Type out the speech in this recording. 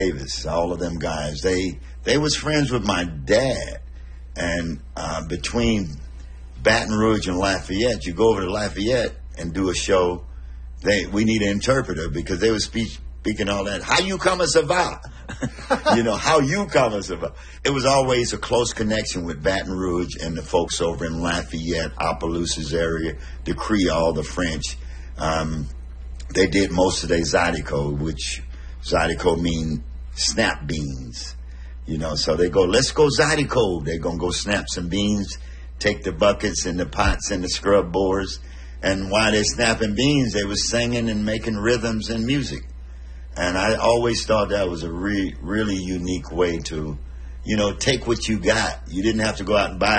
Davis, all of them guys, they was friends with my dad. And between Baton Rouge and Lafayette, you go over to Lafayette and do a show. We need an interpreter because they were speaking all that. How you come a survive? How you come a survive? It was always a close connection with Baton Rouge and the folks over in Lafayette, Opelousas area, the Creole, the French. They did most of their Zydeco, which Zydeco mean snap beans. So they go, let's go Zydeco. They're going to go snap some beans, take the buckets and the pots and the scrub boards. And while they're snapping beans, they was singing and making rhythms and music. And I always thought that was a really unique way to, take what you got. You didn't have to go out and buy